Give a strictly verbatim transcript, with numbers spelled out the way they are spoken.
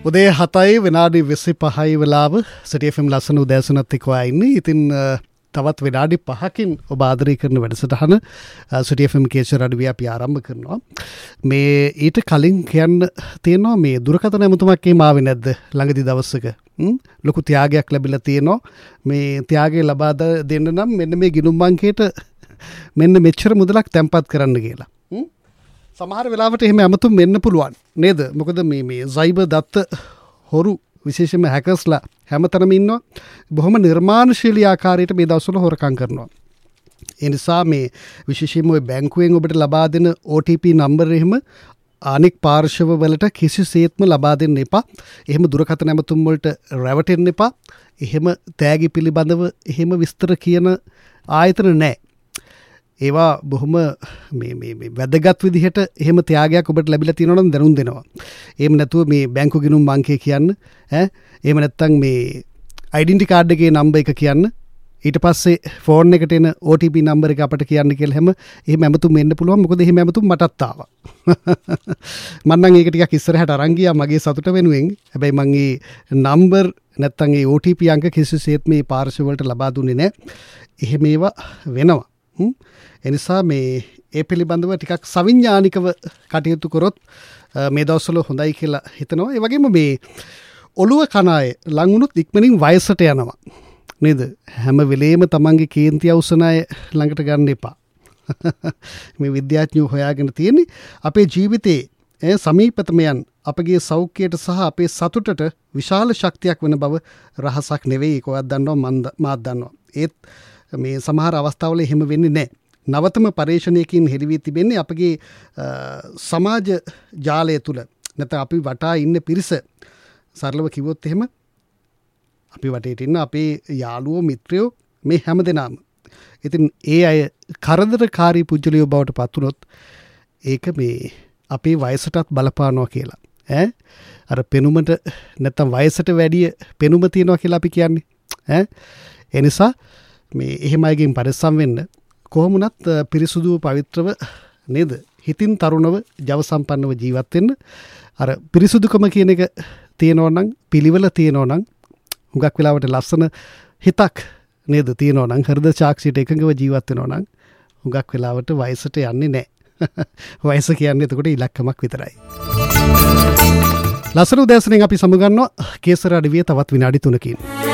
උදේ හතයි විනාඩි විසිපහයි වෙලාව සිටි එෆ් එම් ලස්සන උදෑසනත් එක්ක ඉන්නේ. ඉතින් තවත් විනාඩි පහකින් ඔබ ආදරය කරන වැඩසටහන සිටි එෆ් එම් කේසර අඩවිය අපි ආරම්භ කරනවා. මේ ඊට කලින් කියන්න තියෙනවා මේ දුරකථන ඇමතුමක් එීම ආවේ නැද්ද ළඟදි දවසක? ලොකු ත්‍යාගයක් ලැබිලා තියෙනවා. මේ ත්‍යාගය ලබා දෙන්න නම් මෙන්න මේ ගිණුම් බංකයට මෙන්න මෙච්චර මුදලක් තැන්පත් කරන්න කියලා. සමහර වෙලාවට එහෙම ඇමතුම් වෙන්න පුළුවන් නේද? මොකද මේ මේ සයිබර් දත්ත හොරු විශේෂයෙන්ම හැකර්ස්ලා හැමතැනම ඉන්නවා. බොහොම නිර්මාණශීලී ආකාරයට මේ දවස්වල හොරකම් කරනවා. ඒ නිසා මේ විශේෂයෙන්ම ওই බැංකුවෙන් ඔබට ලබා දෙන ඕ ටී පී නම්බර එහෙම අනෙක් පාර්ශව වලට කිසිසේත්ම ලබා දෙන්න එපා. එහෙම දුරකථන ඇමතුම් වලට රැවටෙන්න එපා. එහෙම තෑගි පිළිබඳව එහෙම විස්තර කියන ආයතන නැහැ. ඒවා බොහොම මේ මේ මේ වැදගත් විදිහට එහෙම ත්‍යාගයක් ඔබට ලැබිලා තියෙනවා නම් දැනුම් දෙනවා. එහෙම නැතුව මේ බැංකු ගිණුම් අංකය කියන්න ඈ එහෙම නැත්නම් මේ ඩෙන්ටිටි කාඩ් එකේ නම්බර් එක කියන්න ඊට පස්සේ ෆෝන් එකට එන ඕ ටී පී නම්බර එක අපට කියන්න කියලා හැම එහෙම ඇමතුම් එන්න පුළුවන්. මොකද එහෙම ඇමතුම් මටත් ආවා. මම නම් ඒක ටිකක් ඉස්සරහට අරන් ගියා මගේ සතුට වෙනුවෙන්. හැබැයි මම ඒ නම්බර් නැත්නම් ඒ ඕ ටී පී අංක කිසිසේත් මේ පාර්ශව වලට ලබා දුන්නේ නැහැ. එහෙම ඒවා වෙනවා. එනිසා මේ ඒ පිළිබඳව ටිකක් සවිඥානිකව කටයුතු කරොත් මේ දවස්වල හොඳයි කියලා හිතනවා. ඒ වගේම මේ ඔළුව කන අය ලං වුණොත් ඉක්මනින් වයසට යනවා නේද? හැම වෙලේම තමන්ගේ කේන්ති අවසන අය ළඟට ගන්න එපා. මේ විද්‍යාඥයෝ හොයාගෙන තියෙන්නේ අපේ ජීවිතයේ සමීපතම යන අපගේ සෞඛ්‍යයට සහ අපේ සතුටට විශාල ශක්තියක් වෙන බව රහසක් නෙවෙයි. ඒක ඔයත් දන්නවා මම මාත් දන්නවා. ඒත් මේ සමහර අවස්ථාවල එහෙම වෙන්නේ නැහැ. නවතම පරීක්ෂණයකින් හෙළිවී තිබෙන්නේ අපගේ සමාජ ජාලය තුළ නැත්නම් අපි වටා ඉන්න පිරිස සරලව කිව්වොත් එහෙම අපි වටේට ඉන්න අපේ යාළුවෝ මිත්‍රයෝ මේ හැමදෙනාම ඉතින් ඒ අය කරදරකාරී පුජ්‍යලියෝ බවට පත් වුණොත් ඒක මේ අපේ වයසටත් බලපානවා කියලා ඈ අර පෙනුමට නැත්නම් වයසට වැඩිය පෙනුම තියනවා කියලා අපි කියන්නේ ඈ ඒ නිසා මේ එහෙම අයගෙන් පරිස්සම් වෙන්න කොහොමුණත් පිරිසුදුව පවිත්‍රව නේද හිතින් තරුණව ජව සම්පන්නව ජීවත් වෙන්න. අර පිරිසුදුකම කියන එක තියෙනවා නම් පිළිවෙල තියෙනවා නම් හුඟක් වෙලාවට ලස්සන හිතක් නේද තියෙනවා නම් හෘද සාක්ෂියට එකඟව ජීවත් වෙනවා නම් හුඟක් වෙලාවට වයසට යන්නේ නැහැ. වයස කියන්නේ එතකොට ඉලක්කමක් විතරයි. ලස්සන උදෑසනින් අපි සමුගන්නවා කේසර අඩවිය තවත් විනාඩි තුනකින්.